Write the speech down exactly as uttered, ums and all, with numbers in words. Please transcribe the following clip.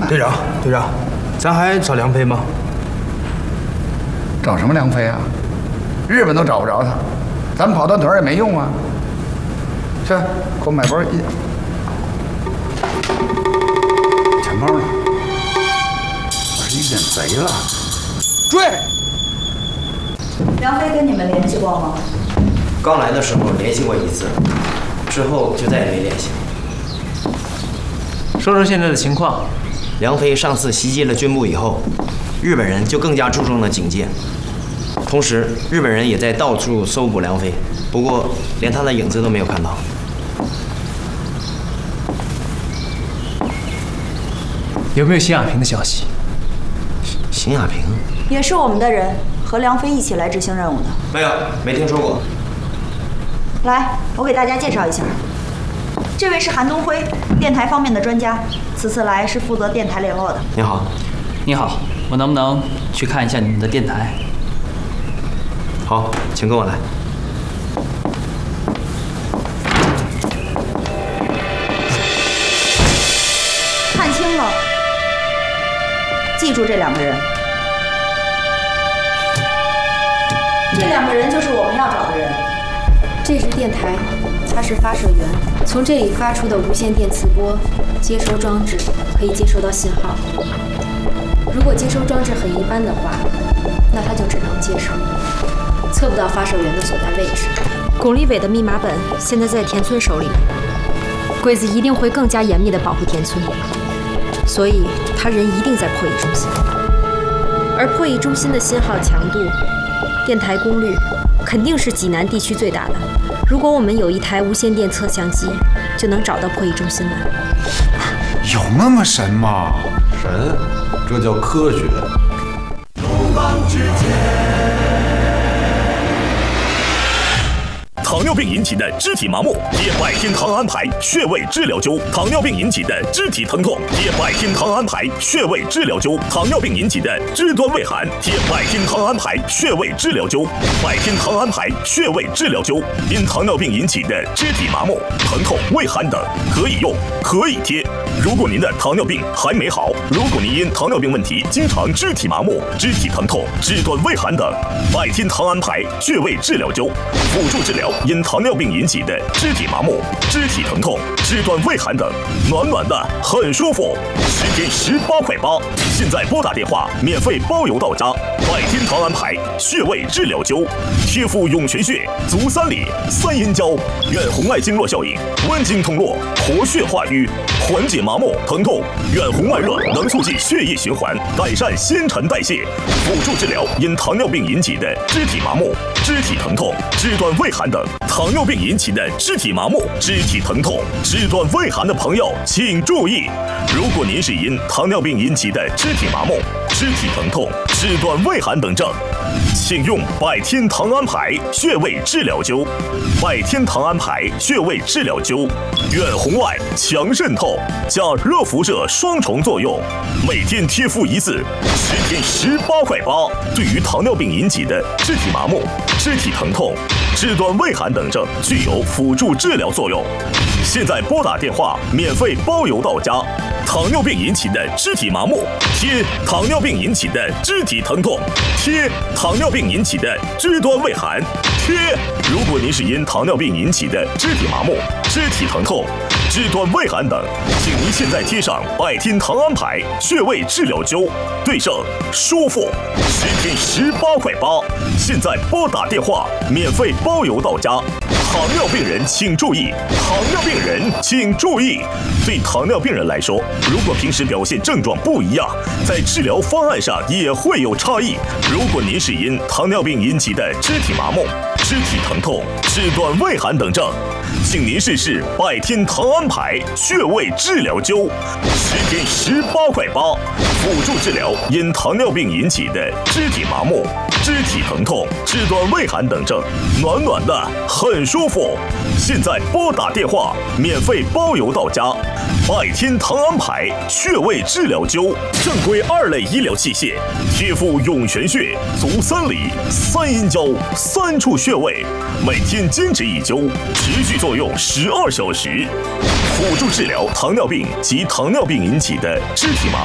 队长，队长，咱还找梁飞吗？ 找什么梁飞啊？日本都找不着他，咱们跑断腿也没用啊。去，给我买包一。钱包呢？我是遇见贼了！追！ 梁飞跟你们联系过吗？ 刚来的时候联系过一次，之后就再也没联系。 说说现在的情况。 梁飞上次袭击了军部以后，日本人就更加注重了警戒，同时日本人也在到处搜捕梁飞，不过连他的影子都没有看到。 有没有邢亚平的消息？ 邢亚平也是我们的人，和梁飞一起来执行任务的。 没有，没听说过。 来，我给大家介绍一下，这位是韩东辉，电台方面的专家，此次来是负责电台联络的。 你好。 你好，我能不能去看一下你们的电台？ 好，请跟我来。 看清了，记住这两个人，这两个人就是我们要找的人。 这支电台，它是发射源，从这里发出的无线电磁波接收装置可以接收到信号。如果接收装置很一般的话，那它就只能接收，测不到发射源的所在位置。巩立伟的密码本现在在田村手里，鬼子一定会更加严密地保护田村，所以他人一定在破译中心。而破译中心的信号强度、电台功率肯定是济南地区最大的。如果我们有一台无线电测向机，就能找到破译中心了。 有那么神吗？ 神，这叫科学。 鲁莽之间。 糖尿病引起的肢体麻木，贴百天堂安牌穴位治疗灸；糖尿病引起的肢体疼痛，贴百天堂安牌穴位治疗灸；糖尿病引起的肢端畏寒，贴百天堂安牌穴位治疗灸。百天堂安牌穴位治疗灸，因糖尿病引起的肢体麻木、疼痛、畏寒等，可以用，可以贴。如果您的糖尿病还没好，如果您因糖尿病问题经常肢体麻木、肢体疼痛、肢端畏寒等，百天堂安牌穴位治疗灸辅助治疗因糖尿病引起的肢体麻木、肢体疼痛、肢端畏寒等，暖暖的很舒服，十天十八块八。现在拨打电话，免费包邮到家。百天堂安牌穴位治疗灸，贴敷涌泉穴、足三里、三阴交，远红外经络效应，温经通络，活血化瘀，缓解麻木疼痛。远红外热能促进血液循环，改善新陈代谢，辅助治疗因糖尿病引起的肢体麻木、肢体疼痛、肢端畏寒等。糖尿病引起的肢体麻木、肢体疼痛、肢端畏寒的朋友，请注意：如果您是因糖尿病引起的肢体麻木、肢体疼痛、肢端畏寒等症，请用百天堂安牌穴位治疗灸。百天堂安牌穴位治疗灸，远红外、强渗透加热辐射双重作用，每天贴敷一次，十天十八块八。对于糖尿病引起的肢体麻木、肢体疼痛、肢端畏寒等症，具有辅助治疗作用。现在拨打电话，免费包邮到家。糖尿病引起的肢体麻木，贴；糖尿病引起的肢体疼痛，贴；糖尿病引起的肢端畏寒，贴。如果您是因糖尿病引起的肢体麻木、肢体疼痛、肢端畏寒等，请您现在贴上百天堂安牌穴位治疗灸，对症舒服，十天十八块八。现在拨打电话，免费包邮到家。糖尿病人请注意，糖尿病人请注意。对糖尿病人来说，如果平时表现症状不一样，在治疗方案上也会有差异。如果您是因糖尿病引起的肢体麻木、肢体疼痛、肢端畏寒等症，请您试试百天堂安牌穴位治疗灸，十天十八块八，辅助治疗因糖尿病引起的肢体麻木、肢体疼痛、肢端畏寒等症，暖暖的很舒服。现在拨打电话，免费包邮到家。百天堂安牌穴位治疗灸，正规二类医疗器械，贴敷涌泉穴、足三里、三阴交三处穴位，每天坚持一灸，持续作用十二小时，辅助治疗糖尿病及糖尿病引起的肢体麻木。